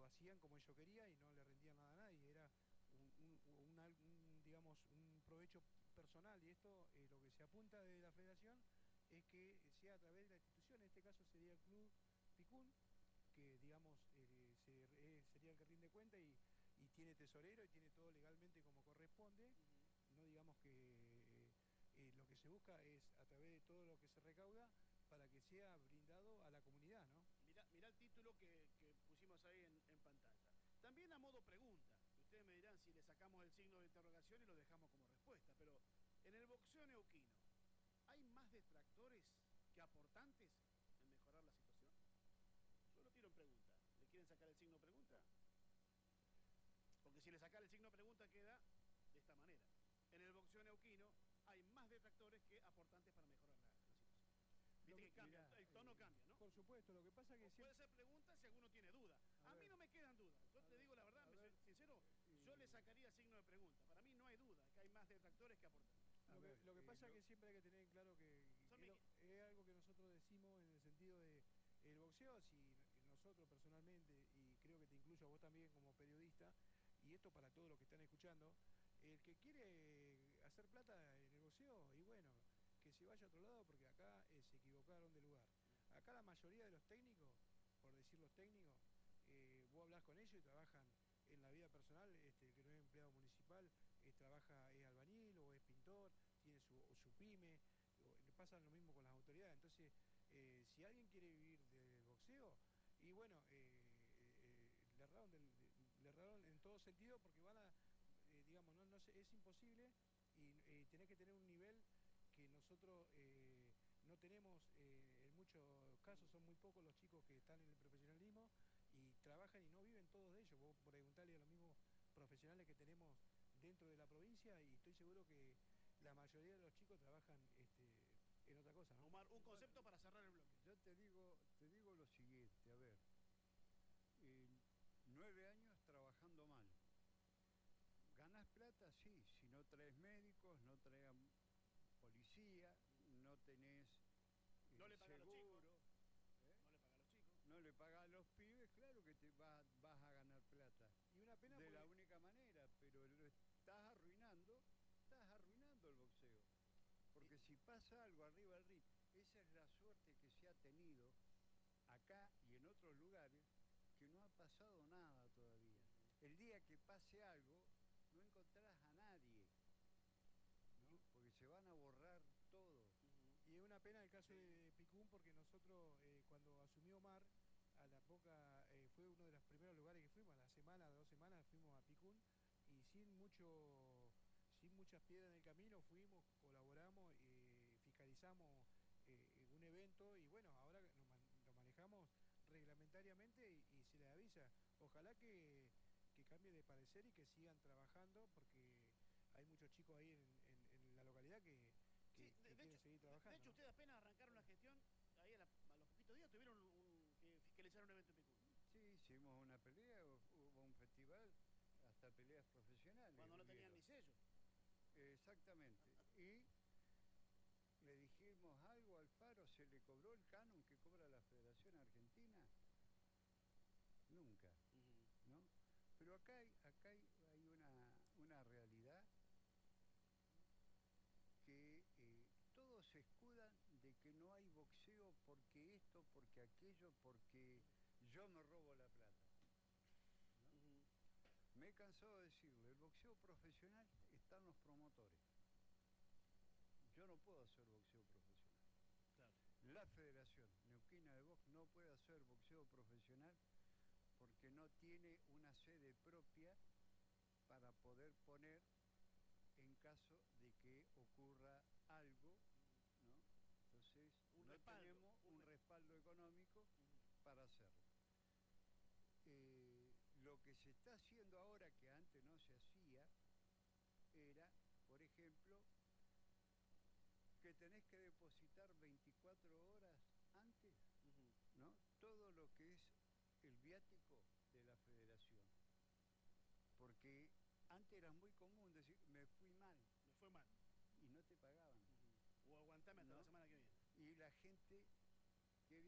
lo hacían como ellos querían y no le rendían nada a nadie, era digamos, un provecho personal y esto lo que se apunta de la federación es que sea a través de la institución, en este caso sería el Club Picún, que digamos sería el que rinde cuenta y tiene tesorero y tiene todo legalmente como corresponde, no digamos que lo que se busca es a través de todo lo que se recauda para que sea brindado a la comunidad, ¿no? Mirá el título que pusimos ahí en pantalla. También a modo pregunta, ustedes me dirán si le sacamos el signo de interrogación y lo dejamos como respuesta, pero en el boxeo neuquino, ¿hay más detractores que aportantes en mejorar la situación? Yo lo tiro en pregunta. ¿Le quieren sacar el signo pregunta? Porque si le sacar el signo pregunta queda de esta manera. En el boxeo neuquino hay más detractores que aportantes para mejorar la situación. Viste que cambia, Mirá, el tono cambia, ¿no? por supuesto, lo que pasa es que O puede siempre... ser pregunta si alguno tiene duda. A mí no me quedan dudas. Yo te digo la verdad, me soy sincero, yo le sacaría signo de pregunta. Para mí no hay duda, que hay más detractores que aportantes. Lo que pasa es que siempre hay que tener en claro que es algo que nosotros decimos en el sentido de el boxeo, si nosotros personalmente, y creo que te incluyo a vos también como periodista, y esto para todos los que están escuchando, el que quiere hacer plata en el boxeo, y bueno, que se vaya a otro lado porque acá se equivocaron de lugar. Acá la mayoría de los técnicos, por decir los técnicos, vos hablás con ellos y trabajan en la vida personal, el que no es empleado municipal, es albañil o es pintor, tiene su pyme, le pasa lo mismo con las autoridades. Entonces, si alguien quiere vivir del boxeo, y bueno, le erraron en todo sentido porque van a, digamos, es imposible y tenés que tener un nivel que nosotros no tenemos, en muchos casos son muy pocos los chicos que están en el profesionalismo y trabajan y no viven todos de ellos. Vos preguntarle a los mismos profesionales que tenemos dentro de la provincia y estoy seguro que la mayoría de los chicos trabajan en otra cosa, ¿no? Omar, un concepto para cerrar el bloque. Yo te digo lo siguiente, a ver, 9 años trabajando mal. ¿Ganás plata? Sí, si no traes médicos, no traes policía, no tenés no le pagan a los chicos. No le pagas a los chicos. No le pagas a los pibes, claro que vas a ganar plata. Y una pena de la única manera, pero lo estás arruinando el boxeo. Porque si pasa algo arriba del ring, esa es la suerte que se ha tenido acá y en otros lugares, que no ha pasado nada todavía. El día que pase algo, no encontrarás a nadie, ¿no? Porque se van a borrar todo. Y es una pena el caso de Picún porque nosotros cuando asumió Omar, a la poca, fue uno de los primeros lugares que fuimos, a la semana, 2 semanas fuimos a Picún y sin muchas piedras en el camino fuimos, colaboramos, fiscalizamos un evento y bueno, ahora lo manejamos reglamentariamente y se les avisa. Ojalá que cambie de parecer y que sigan trabajando porque hay muchos chicos ahí en la localidad que quieren seguir trabajando. De hecho, ustedes apenas arrancaron la gestión, ahí a los poquitos días tuvieron que fiscalizar un evento en Picún. Sí, hicimos una pelea, hubo un festival, hasta peleas profesionales. Cuando no tenían ni sello. Exactamente. Y le dijimos algo al Faro, ¿se le cobró el canon que cobra la Federación Argentina? Nunca, ¿no? Pero acá hay una realidad que todos se escudan de que no hay boxeo porque esto, porque aquello, porque yo me robo la plata, ¿no? Me he cansado de decirlo, el boxeo profesional están los promotores. Yo no puedo hacer boxeo profesional. Claro. La Federación Neuquina de Box no puede hacer boxeo profesional porque no tiene una sede propia para poder poner en caso de que ocurra algo, ¿no? Entonces, tenemos un respaldo económico para hacerlo. Lo que se está haciendo ahora, que antes no se hacía, era, por ejemplo, que tenés que depositar 24 horas antes, ¿no? Todo lo que es el viático de la federación. Porque antes era muy común decir, me fui mal. Me fue mal. Y no te pagaban. O aguantame hasta la semana que viene. Y la gente